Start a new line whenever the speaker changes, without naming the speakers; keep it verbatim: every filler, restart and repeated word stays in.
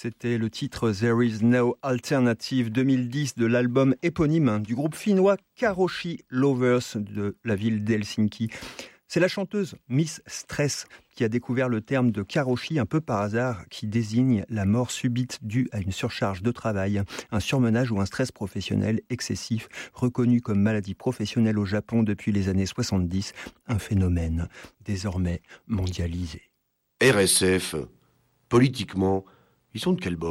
C'était le titre There is no alternative deux mille dix de l'album éponyme du groupe finnois Karoshi Lovers de la ville d'Helsinki. C'est la chanteuse Miss Stress qui a découvert le terme de karoshi un peu par hasard, qui désigne la mort subite due à une surcharge de travail, un surmenage ou un stress professionnel excessif, reconnu comme maladie professionnelle au Japon depuis les années soixante-dix, un phénomène désormais mondialisé.
R S F, politiquement, ils sont de quel bord ?